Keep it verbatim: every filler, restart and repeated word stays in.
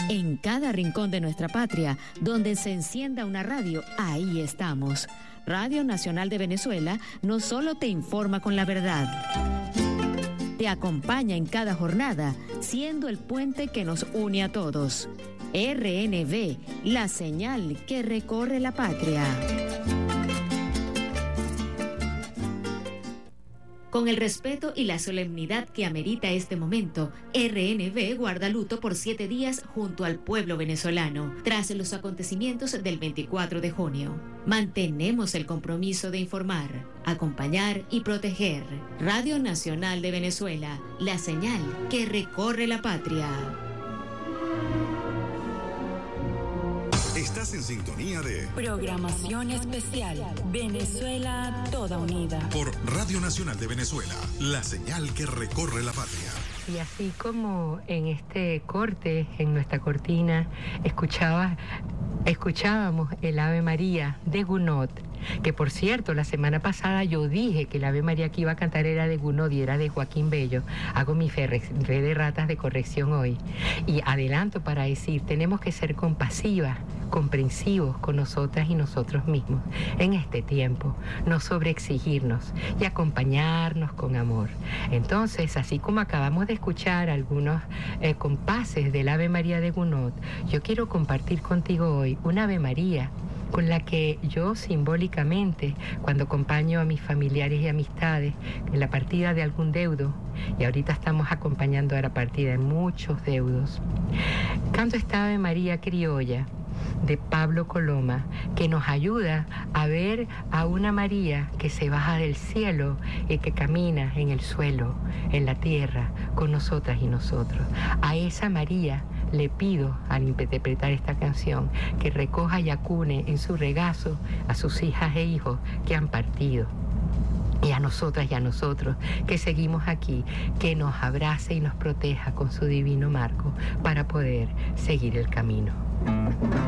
En cada rincón de nuestra patria, donde se encienda una radio, ahí estamos. Radio Nacional de Venezuela no solo te informa con la verdad, te acompaña en cada jornada, siendo el puente que nos une a todos. R N V, la señal que recorre la patria. Con el respeto y la solemnidad que amerita este momento, R N V guarda luto por siete días junto al pueblo venezolano, tras los acontecimientos del veinticuatro de junio. Mantenemos el compromiso de informar, acompañar y proteger. Radio Nacional de Venezuela, la señal que recorre la patria. Estás en sintonía de Programación Especial Venezuela Toda Unida por Radio Nacional de Venezuela, la señal que recorre la patria. Y así como en este corte, en nuestra cortina, escuchaba, escuchábamos el Ave María de Gounod, que por cierto, la semana pasada yo dije que el Ave María que iba a cantar era de Gounod y era de Joaquín Bello. Hago mi fe, fe de ratas de corrección hoy. Y adelanto para decir, tenemos que ser compasivas, comprensivos con nosotras y nosotros mismos en este tiempo, no sobreexigirnos y acompañarnos con amor. Entonces, así como acabamos de escuchar algunos eh, compases del Ave María de Gounod, yo quiero compartir contigo hoy una Ave María con la que yo simbólicamente, cuando acompaño a mis familiares y amistades en la partida de algún deudo, y ahorita estamos acompañando a la partida de muchos deudos, canto esta Ave María criolla de Pablo Coloma, que nos ayuda a ver a una María que se baja del cielo y que camina en el suelo, en la tierra, con nosotras y nosotros. A esa María le pido, al interpretar esta canción, que recoja y acune en su regazo a sus hijas e hijos que han partido. Y a nosotras y a nosotros que seguimos aquí, que nos abrace y nos proteja con su divino marco para poder seguir el camino.